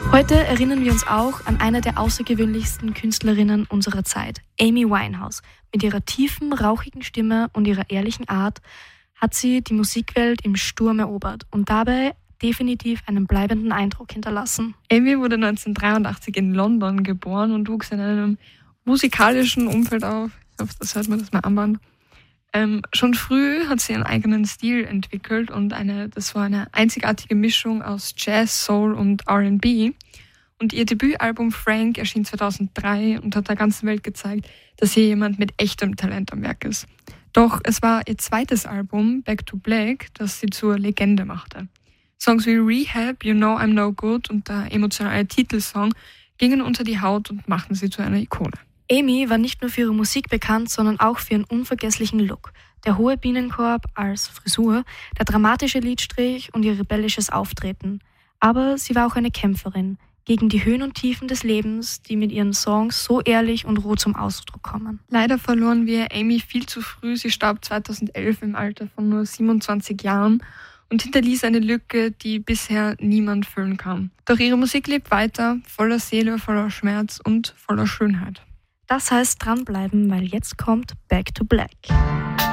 Heute erinnern wir uns auch an eine der außergewöhnlichsten Künstlerinnen unserer Zeit, Amy Winehouse. Mit ihrer tiefen, rauchigen Stimme und ihrer ehrlichen Art hat sie die Musikwelt im Sturm erobert und dabei definitiv einen bleibenden Eindruck hinterlassen. Amy wurde 1983 in London geboren und wuchs in einem musikalischen Umfeld auf. Ich hoffe, das hört man das mal Armband. Schon früh hat sie ihren eigenen Stil entwickelt und das war eine einzigartige Mischung aus Jazz, Soul und R&B. Und ihr Debütalbum Frank erschien 2003 und hat der ganzen Welt gezeigt, dass hier jemand mit echtem Talent am Werk ist. Doch es war ihr zweites Album, Back to Black, das sie zur Legende machte. Songs wie Rehab, You Know I'm No Good und der emotionale Titelsong gingen unter die Haut und machten sie zu einer Ikone. Amy war nicht nur für ihre Musik bekannt, sondern auch für ihren unvergesslichen Look. Der hohe Bienenkorb als Frisur, der dramatische Lidstrich und ihr rebellisches Auftreten. Aber sie war auch eine Kämpferin gegen die Höhen und Tiefen des Lebens, die mit ihren Songs so ehrlich und roh zum Ausdruck kommen. Leider verloren wir Amy viel zu früh. Sie starb 2011 im Alter von nur 27 Jahren und hinterließ eine Lücke, die bisher niemand füllen kann. Doch ihre Musik lebt weiter, voller Seele, voller Schmerz und voller Schönheit. Das heißt dranbleiben, weil jetzt kommt Back to Black.